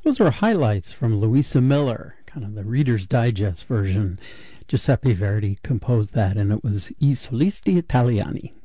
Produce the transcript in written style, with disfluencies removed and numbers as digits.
Those are highlights from Louisa Miller, kind of the Reader's Digest version. Giuseppe Verdi composed that, and it was I Solisti Italiani.